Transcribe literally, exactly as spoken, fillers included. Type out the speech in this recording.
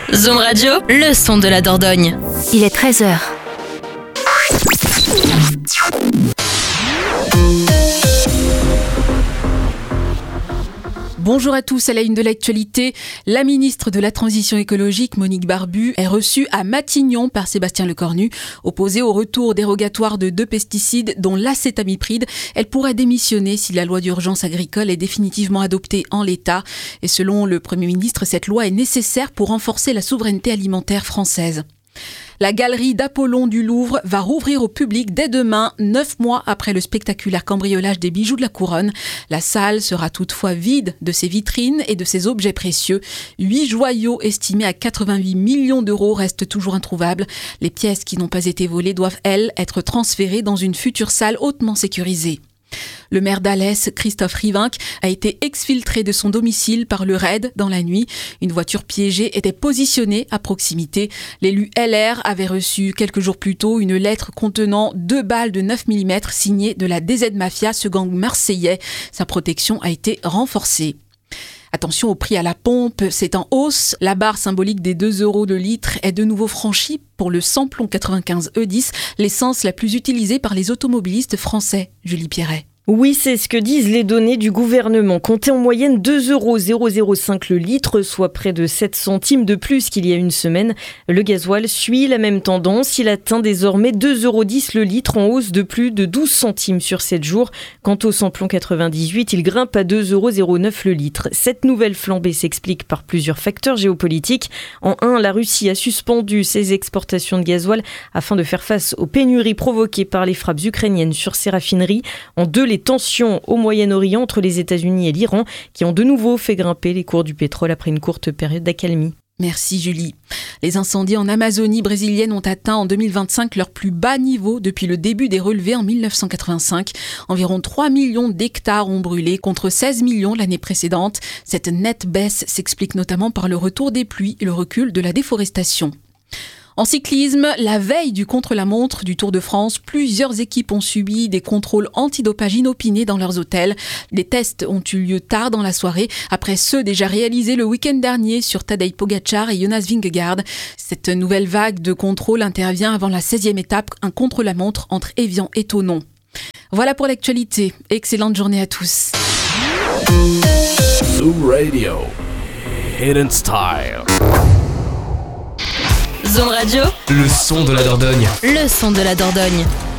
Zoom Radio, le son de la Dordogne. Il est treize heures. Bonjour à tous, à la une de l'actualité. La ministre de la Transition écologique, Monique Barbu, est reçue à Matignon par Sébastien Lecornu. Opposée au retour dérogatoire de deux pesticides, dont l'acétamipride, elle pourrait démissionner si la loi d'urgence agricole est définitivement adoptée en l'état. Et selon le Premier ministre, cette loi est nécessaire pour renforcer la souveraineté alimentaire française. La galerie d'Apollon du Louvre va rouvrir au public dès demain, neuf mois après le spectaculaire cambriolage des bijoux de la couronne. La salle sera toutefois vide de ses vitrines et de ses objets précieux. Huit joyaux estimés à quatre-vingt-huit millions d'euros restent toujours introuvables. Les pièces qui n'ont pas été volées doivent, elles, être transférées dans une future salle hautement sécurisée. Le maire d'Alès, Christophe Rivinc, a été exfiltré de son domicile par le raid dans la nuit. Une voiture piégée était positionnée à proximité. L'élu L R avait reçu quelques jours plus tôt une lettre contenant deux balles de neuf millimètres signée de la D Z Mafia, ce gang marseillais. Sa protection a été renforcée. Attention au prix à la pompe, c'est en hausse. La barre symbolique des deux euros le litre est de nouveau franchie pour le samplon quatre-vingt-quinze E dix, l'essence la plus utilisée par les automobilistes français. Julie Pierret. Oui, c'est ce que disent les données du gouvernement. Comptez en moyenne deux euros zéro zéro cinq le litre, soit près de sept centimes de plus qu'il y a une semaine. Le gasoil suit la même tendance. Il atteint désormais deux euros dix le litre, en hausse de plus de douze centimes sur sept jours. Quant au samplon quatre-vingt-dix-huit, il grimpe à deux euros zéro neuf le litre. Cette nouvelle flambée s'explique par plusieurs facteurs géopolitiques. En un, la Russie a suspendu ses exportations de gasoil afin de faire face aux pénuries provoquées par les frappes ukrainiennes sur ses raffineries. En deux, les tensions au Moyen-Orient entre les États-Unis et l'Iran qui ont de nouveau fait grimper les cours du pétrole après une courte période d'accalmie. Merci Julie. Les incendies en Amazonie brésilienne ont atteint en deux mille vingt-cinq leur plus bas niveau depuis le début des relevés en dix-neuf cent quatre-vingt-cinq. Environ trois millions d'hectares ont brûlé contre seize millions l'année précédente. Cette nette baisse s'explique notamment par le retour des pluies et le recul de la déforestation. En cyclisme, la veille du contre-la-montre du Tour de France, plusieurs équipes ont subi des contrôles antidopage inopinés dans leurs hôtels. Les tests ont eu lieu tard dans la soirée, après ceux déjà réalisés le week-end dernier sur Tadej Pogacar et Jonas Vingegaard. Cette nouvelle vague de contrôle intervient avant la seizième étape, un contre-la-montre entre Évian et Thonon. Voilà pour l'actualité. Excellente journée à tous. Zoom Radio, Hidden Style. Zoom Radio, Le son de la Dordogne. le son de la Dordogne.